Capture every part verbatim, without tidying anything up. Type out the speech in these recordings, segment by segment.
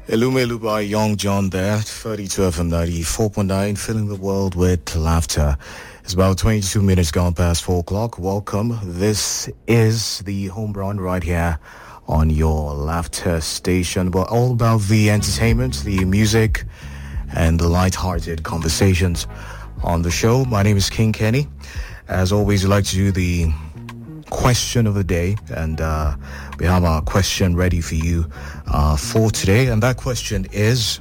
Elumelu by Young John there, thirty-two F M ninety-four point nine, filling the world with laughter. It's about twenty-two minutes gone past four o'clock. Welcome. This is the home run right here on your laughter station. We're all about the entertainment, the music, and the light-hearted conversations on the show. My name is King Kenny. As always, we like to do the question of the day, and uh, we have our question ready for you uh, for today. And that question is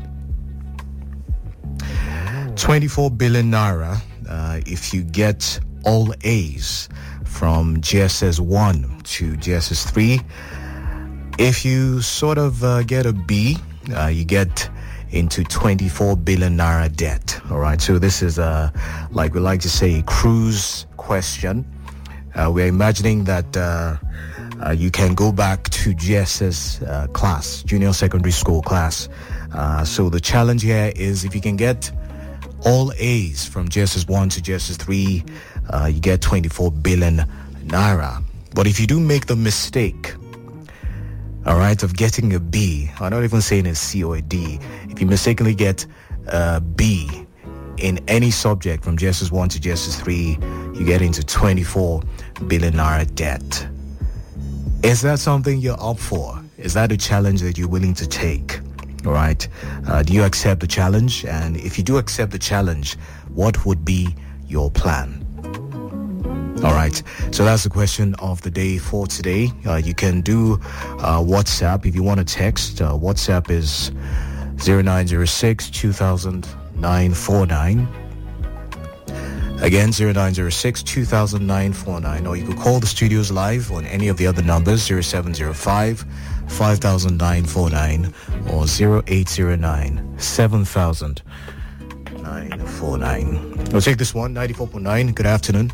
twenty-four billion naira uh, if you get all A's from G S S one to G S S three. If you sort of uh, get a B, uh, you get into twenty-four billion naira debt. All right, so this is a, like we like to say, a cruise question. Uh, we're imagining that uh, uh, you can go back to G S S uh, class, junior secondary school class. Uh, so the challenge here is if you can get all A's from G S S one to G S S three, uh, you get twenty-four billion naira. But if you do make the mistake, all right, of getting a B, I'm not even saying a C or a D, if you mistakenly get a B in any subject from G S S one to G S S three, you get into twenty-four billion naira debt. Is that something you're up for? Is that a challenge that you're willing to take? All right. Uh, do you accept the challenge? And if you do accept the challenge, what would be your plan? All right. So that's the question of the day for today. Uh, you can do uh, WhatsApp if you want to text. Uh, WhatsApp is zero nine zero six two thousand nine four nine. Again, zero nine zero six two thousand nine four nine. Or you could call the studios live on any of the other numbers, zero seven zero five five thousand nine four nine or zero eight zero nine seven thousand nine four nine. We'll take this one, ninety-four point nine. Good afternoon.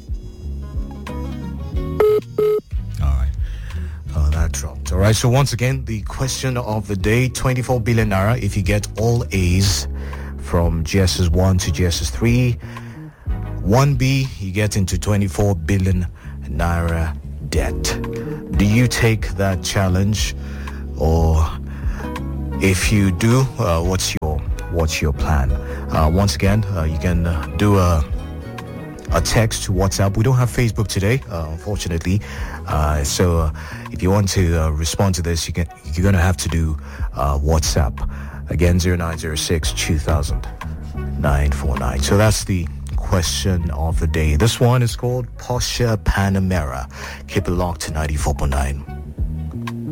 All right. Oh, that dropped. All right. So once again, the question of the day, twenty-four billion naira if you get all A's from G S S one to G S S three. one B, you get into twenty-four billion naira debt. Do you take that challenge? Or if you do, uh, what's your what's your plan? Uh, once again, uh, you can uh, do a a text to WhatsApp. We don't have Facebook today, uh, unfortunately. Uh, so uh, if you want to uh, respond to this, you can, you're going to have to do uh, WhatsApp. Again, zero nine zero six two thousand nine four nine. So that's the question of the day. This one is called Porsche Panamera. Keep it locked to ninety-four point nine.